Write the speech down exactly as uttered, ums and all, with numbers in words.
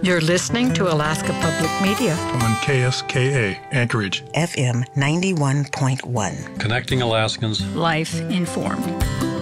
You're listening to Alaska Public Media on K S K A, Anchorage, F M ninety-one point one. Connecting Alaskans. Life Informed.